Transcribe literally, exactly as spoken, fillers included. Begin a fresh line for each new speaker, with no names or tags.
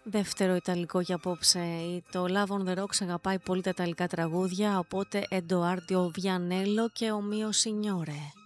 Δεύτερο ιταλικό για απόψε. Το Love on the Rocks αγαπάει πολύ τα ιταλικά τραγούδια, οπότε Εντοάρντιο Βιανέλο και ο Μίο Σινιόρε.